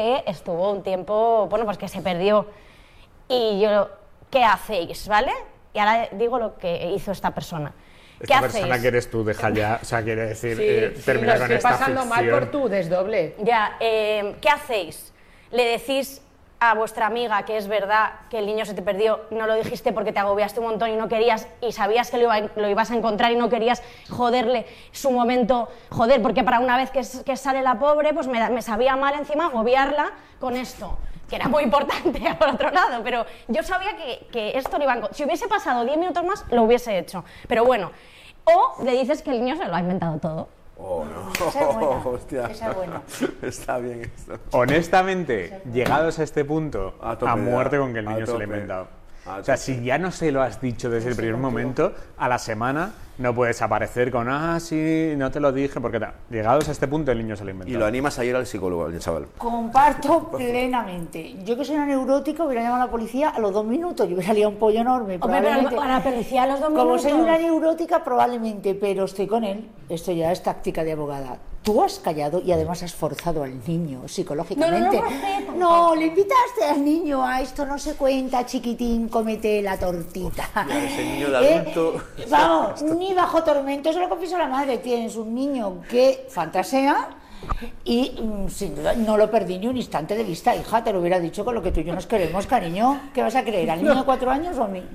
estuvo un tiempo, bueno, pues que se perdió. Y yo, ¿qué hacéis? ¿Vale? Y ahora digo lo que hizo esta persona. ¿Qué Esta persona hacéis? que eres tú, deja ya, o sea, quiere decir, Sí, termina lo con estoy esta pasando ficción. mal por tu desdoble. Ya, ¿qué hacéis? ¿Le decís a vuestra amiga que es verdad que el niño se te perdió, no lo dijiste porque te agobiaste un montón y no querías, y sabías que lo ibas a encontrar y no querías joderle su momento, joder, porque para una vez que sale la pobre, pues me sabía mal encima agobiarla con esto, que era muy importante por otro lado, pero yo sabía que esto lo iba a encontrar. Si hubiese pasado 10 minutos más, lo hubiese hecho, pero bueno, o le dices que el niño se lo ha inventado todo. Oh, no. Esa es buena. Hostia. Esa es buena. Está bien esto. Honestamente, llegados a este punto, A tope a muerte ya, con que el a niño se lo ha tope. inventado. A O sea, tope. si ya no se lo has dicho desde el primer momento, a la semana no puedes aparecer con, sí, no te lo dije, porque llegados a este punto el niño se lo ha inventado. Y lo animas a ir al psicólogo, al chaval. Comparto plenamente. Yo que soy una neurótica hubiera llamado a la policía a los 2 minutos. Yo hubiera liado un pollo enorme. Hombre, pero a la policía a los 2 Como minutos. soy una neurótica, probablemente, pero estoy con él. Esto ya es táctica de abogada. Tú has callado y además has forzado al niño psicológicamente. No, No, le invitaste al niño a esto no se cuenta, chiquitín, cómete la tortita. Hostia, ese niño de adulto. Vamos, ni bajo tormento, se lo confieso a la madre. Tienes un niño que fantasea y sin duda no lo perdí ni un instante de vista. Hija, te lo hubiera dicho con lo que tú y yo nos queremos, cariño. ¿Qué vas a creer? ¿Al niño de 4 años o a mí?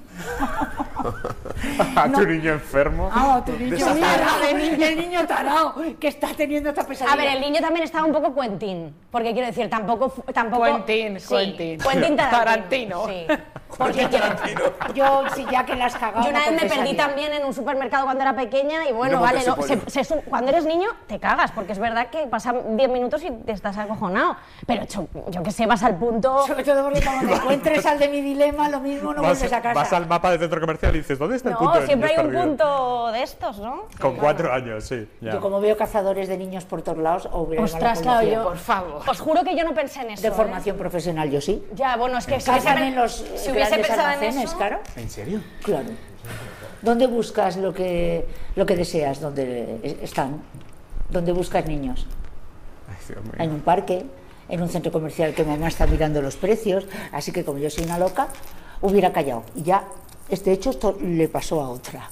A tu niño enfermo. Ah, tu niño tarao, el niño tarao, que está teniendo esta pesadilla. A ver, el niño también estaba un poco Quentin, porque quiero decir, tampoco Quentin, sí, Quentin. Quentin Tarantino. Sí. Porque Yo, si ya que la has cagado. yo una no vez me perdí confesaría. también en un supermercado cuando era pequeña y bueno, No vale, montes pollo. cuando eres niño te cagas, porque es verdad que pasan 10 minutos y te estás acojonado, pero yo que sé, vas al punto... Sobre todo porque cuando te encuentres al de mi dilema, lo mismo no vuelves a casa. Vas al mapa del centro comercial y dices, ¿dónde está el punto? No, de siempre hay niños un perdido? punto de estos, ¿no? Con 4 años, sí. Ya. Yo como veo cazadores de niños por todos lados, o hubiera llamado a la Ostras, claro, policía. yo... Por favor. Os juro que yo no pensé en eso. De formación profesional, yo sí. Ya, bueno, es que si Cazan hubiese, en los si hubiese grandes pensado en almacenes, eso... claro. ¿En serio? Claro. ¿Dónde buscas lo que deseas? ¿Dónde están? ¿Dónde buscas niños? Ay, Dios mío. En un parque, en un centro comercial que mamá está mirando los precios, así que como yo soy una loca, hubiera callado. Y ya, este hecho esto le pasó a otra.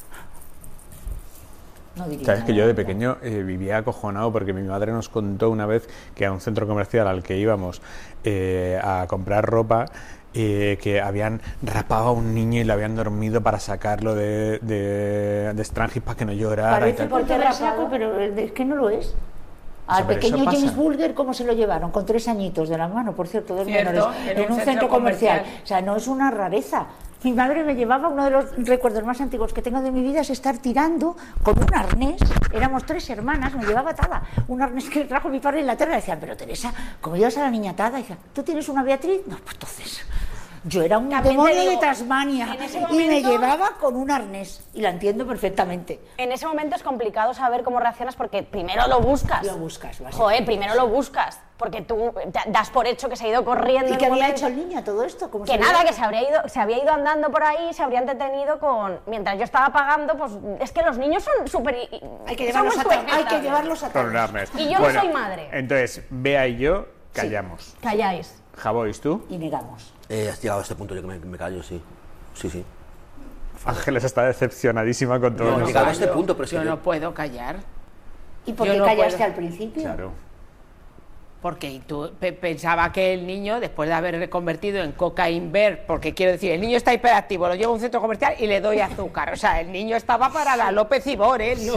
No diría Sabes que nada. yo de pequeño vivía acojonado porque mi madre nos contó una vez que a un centro comercial al que íbamos a comprar ropa, que habían rapado a un niño y lo habían dormido para sacarlo de Strangis para que no llorara y Parece tal. porque resaco, pero es que no lo es. Al pero eso pequeño pasa. James Bulger, ¿cómo se lo llevaron? Con 3 añitos de la mano, por cierto, 2 Cierto, menores, en en un centro comercial. comercial. O sea, no es una rareza. Mi madre me llevaba, uno de los recuerdos más antiguos que tengo de mi vida es estar tirando con un arnés. Éramos 3 hermanas, me llevaba atada. Un arnés que le trajo mi padre en la tierra. Decían, pero Teresa, ¿cómo llevas a la niña atada? Decían, ¿tú tienes una Beatriz? No, pues entonces... Yo era un También te demonio digo, de Tasmania en ese y me momento- llevaba con un arnés. Y la entiendo perfectamente. En ese momento es complicado saber cómo reaccionas porque primero lo buscas. Lo buscas, básicamente. Joder, primero lo buscas, porque tú das por hecho que se ha ido corriendo. ¿Y en qué un había momento. hecho el niño a todo esto? ¿Cómo Que se nada, veía? que se había ido andando por ahí, se habría entretenido con... Mientras yo estaba pagando, pues es que los niños son súper... Hay que llevarlos a Con un todos. arnés. Y yo no soy madre. Entonces, Bea y yo callamos. Calláis. Javois, ¿tú? Y negamos. Has llegado a este punto yo que me callo, sí. Sí, sí. Ángeles está decepcionadísima con todo No, esto. llegado a este punto, pero es que Yo yo- no puedo callar. ¿Y por Yo qué no callaste puedo. al principio? Claro. Porque tú pensaba que el niño, después de haber reconvertido en cocaine bear, porque quiero decir, el niño está hiperactivo, lo llevo a un centro comercial y le doy azúcar. O sea, el niño estaba para la López Ibor, ¿eh? No.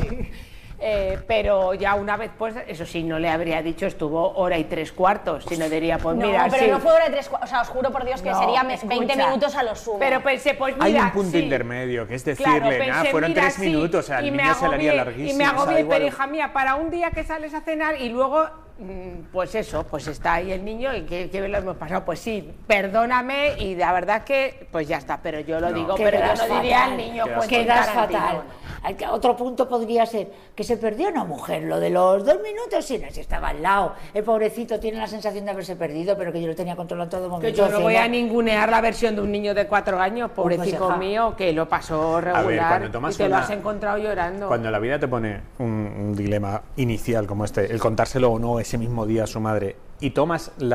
Pero ya una vez, pues, eso sí, no le habría dicho, estuvo 1 3/4, sino diría, pues No, mira, pero sí. no fue hora de 3, o sea, os juro por Dios que No, sería escucha. 20 minutos a lo sumo. Pero pensé, pues Hay mira, un punto sí. intermedio, que es Claro, decirle, nada, pensé, fueron mira, 3 sí, minutos, o sea, y el me niño se le haría agobié, larguísimo. Y me o sea, agobié, igual- pero hija mía, para un día que sales a cenar y luego, pues eso, pues está ahí el niño y que lo hemos pasado. Pues sí, perdóname y la verdad que, pues ya está, pero yo lo digo, pero yo Quedas no diría fatal. al niño, Quedas pues Quedas Tarantino. fatal. Otro punto podría ser que se perdió una mujer, lo de los 2 minutos, sí, no, si estaba al lado. El pobrecito tiene la sensación de haberse perdido, pero que yo lo tenía controlado en todo momento. Que yo no voy Cena. a ningunear la versión de un niño de 4 años, pobrecito hija. mío, que lo pasó ver, regular cuando tomas y te lo una- has encontrado llorando. Cuando la vida te pone un dilema inicial como este, el contárselo o no ese mismo día a su madre, y tomas